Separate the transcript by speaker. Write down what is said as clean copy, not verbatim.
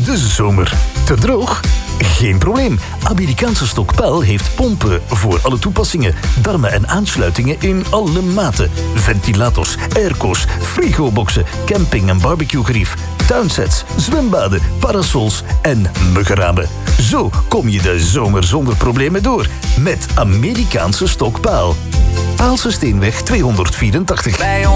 Speaker 1: de zomer. Te droog? Geen probleem. Amerikaanse Stokpaal heeft pompen voor alle toepassingen. Darmen en aansluitingen in alle maten. Ventilators, airco's, frigoboxen, camping- en barbecuegerief, tuinsets, zwembaden, parasols en muggenramen. Zo kom je de zomer zonder problemen door. Met Amerikaanse Stokpaal. Paalse Steenweg 284.